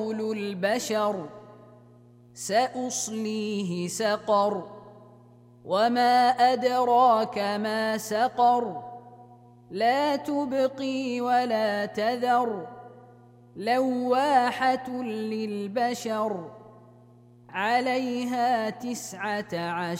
قول البشر سأصليه سقر وما أدراك ما سقر لا تبقي ولا تذر لواحة للبشر عليها 19